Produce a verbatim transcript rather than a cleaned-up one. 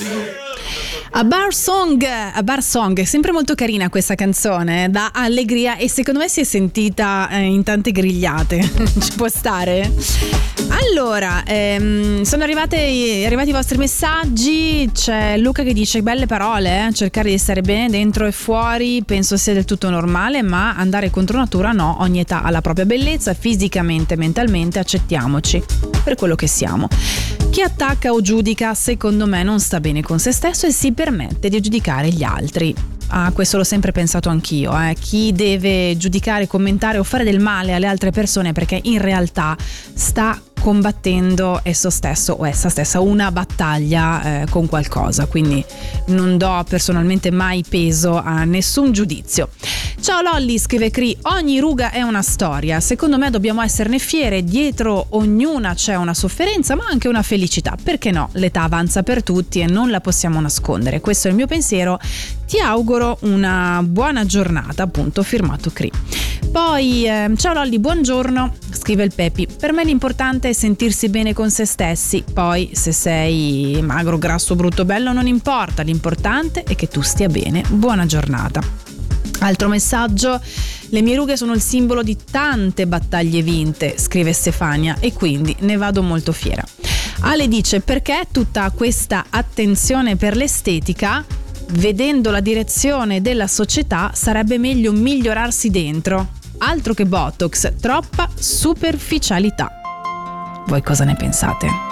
A Bar Song, a Bar Song, è sempre molto carina questa canzone, dà allegria e secondo me si è sentita eh, in tante grigliate. Ci può stare? Allora, ehm, sono arrivate, arrivati i vostri messaggi. C'è Luca che dice: belle parole, eh? Cercare di stare bene dentro e fuori penso sia del tutto normale, ma andare contro natura no, ogni età ha la propria bellezza, fisicamente, mentalmente, accettiamoci per quello che siamo. Chi attacca o giudica secondo me non sta bene con se stesso e si permette di giudicare gli altri. Ah, questo l'ho sempre pensato anch'io, eh. Chi deve giudicare, commentare o fare del male alle altre persone perché in realtà sta combattendo esso stesso o essa stessa una battaglia eh, con qualcosa, quindi non do personalmente mai peso a nessun giudizio. Ciao Lolli, scrive Cri, ogni ruga è una storia, secondo me dobbiamo esserne fiere, dietro ognuna c'è una sofferenza ma anche una felicità, perché no, l'età avanza per tutti e non la possiamo nascondere, questo è il mio pensiero, ti auguro una buona giornata, appunto, firmato Cri. Poi eh, ciao Lolli, buongiorno, scrive il Pepi, per me l'importante è sentirsi bene con se stessi, poi se sei magro, grasso, brutto, bello non importa, l'importante è che tu stia bene, buona giornata. Altro messaggio, le mie rughe sono il simbolo di tante battaglie vinte, scrive Stefania, e quindi ne vado molto fiera. Ale dice, perché tutta questa attenzione per l'estetica? Vedendo la direzione della società sarebbe meglio migliorarsi dentro. Altro che Botox, troppa superficialità. Voi cosa ne pensate?